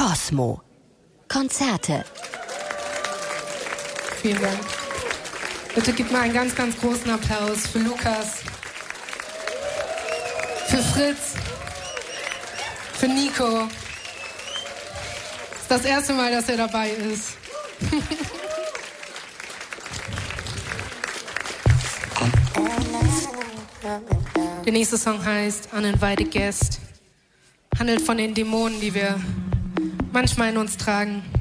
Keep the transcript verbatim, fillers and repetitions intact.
Cosmo. Konzerte. Vielen Dank. Bitte gib mal einen ganz, ganz großen Applaus für Lukas, für Fritz, für Nico. Das ist das erste Mal, dass er dabei ist. Der nächste Song heißt Uninvited Guest. Handelt von den Dämonen, die wir manchmal in uns tragen.